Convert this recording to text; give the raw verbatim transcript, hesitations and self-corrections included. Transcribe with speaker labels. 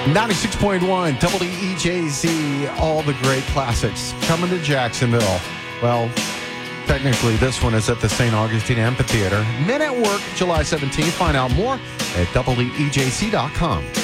Speaker 1: ninety-six point one W E J Z, all the great classics coming to Jacksonville. Well, technically this one is at the Saint Augustine Amphitheater. Men at Work, July seventeenth. Find out more at W E J C dot com.